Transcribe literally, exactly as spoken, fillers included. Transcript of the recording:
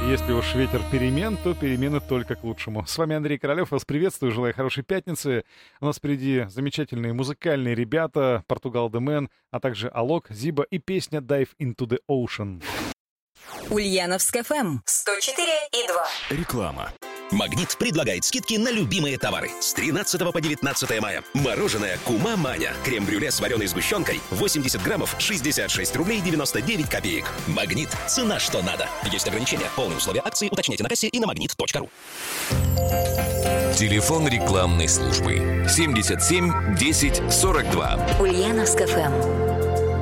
Если уж ветер перемен, то перемены только к лучшему. С вами Андрей Королёв, вас приветствую, желаю хорошей пятницы. У нас впереди замечательные музыкальные ребята, Португал The Man, а также Алок, Зиба и песня Dive into the Ocean. Ульяновск эф эм сто четыре и два. Реклама. Магнит предлагает скидки на любимые товары. С тринадцатого по девятнадцатое мая. Мороженое Кума Маня. Крем-брюле с вареной сгущенкой. восемьдесят граммов, шестьдесят шесть рублей девяносто девять копеек. Магнит. Цена что надо. Есть ограничения. Полные условия акции уточняйте на кассе и на магнит точка ру. Телефон рекламной службы семьдесят семь десять сорок два. Ульяновск эф эм.